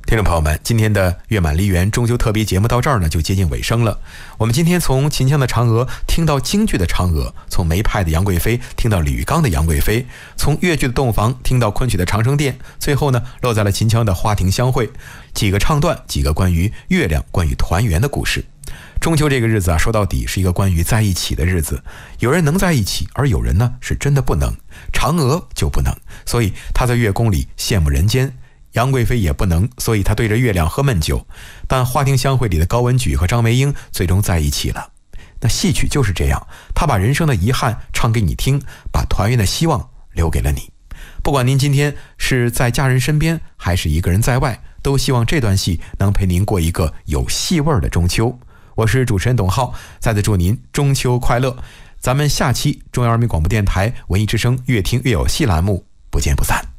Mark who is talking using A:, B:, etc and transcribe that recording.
A: 听众朋友们，今天的月满梨园中秋特别节目到这儿呢就接近尾声了。我们今天从秦腔的嫦娥听到京剧的嫦娥，从梅派的杨贵妃听到李玉刚的杨贵妃，从越剧的洞房听到昆曲的长生殿，最后呢落在了秦腔的花亭相会，几个唱段，几个关于月亮、关于团圆的故事。中秋这个日子啊，说到底是一个关于在一起的日子，有人能在一起，而有人呢是真的不能。嫦娥就不能，所以她在月宫里羡慕人间。杨贵妃也不能，所以她对着月亮喝闷酒。但花亭相会里的高文举和张梅英最终在一起了。那戏曲就是这样，她把人生的遗憾唱给你听，把团圆的希望留给了你。不管您今天是在家人身边，还是一个人在外，都希望这段戏能陪您过一个有戏味的中秋。我是主持人董浩，再次祝您中秋快乐。咱们下期中央人民广播电台文艺之声越听越有戏栏目不见不散。